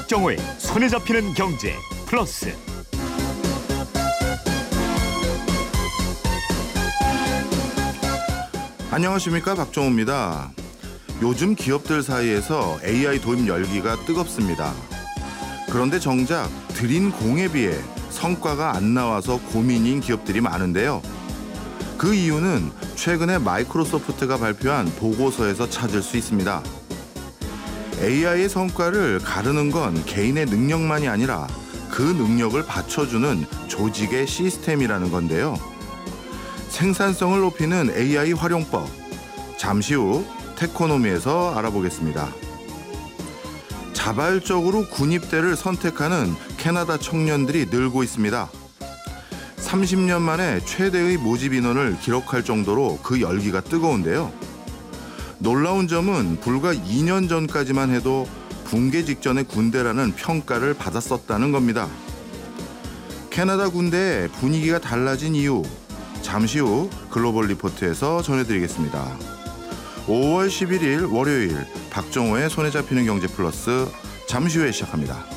박정호의 손에 잡히는 경제 플러스. 안녕하십니까, 박정호입니다. 요즘 기업들 사이에서 AI 도입 열기가 뜨겁습니다. 그런데 정작 들인 공에 비해 성과가 안 나와서 고민인 기업들이 많은데요. 그 이유는 최근에 마이크로소프트가 발표한 보고서에서 찾을 수 있습니다. AI의 성과를 가르는 건 개인의 능력만이 아니라 그 능력을 받쳐주는 조직의 시스템이라는 건데요. 생산성을 높이는 AI 활용법, 잠시 후 테코노미에서 알아보겠습니다. 자발적으로 군입대를 선택하는 캐나다 청년들이 늘고 있습니다. 30년 만에 최대의 모집 인원을 기록할 정도로 그 열기가 뜨거운데요. 놀라운 점은 불과 2년 전까지만 해도 붕괴 직전의 군대라는 평가를 받았었다는 겁니다. 캐나다 군대의 분위기가 달라진 이유, 잠시 후 글로벌 리포트에서 전해드리겠습니다. 5월 11일 월요일 박정호의 손에 잡히는 경제 플러스, 잠시 후에 시작합니다.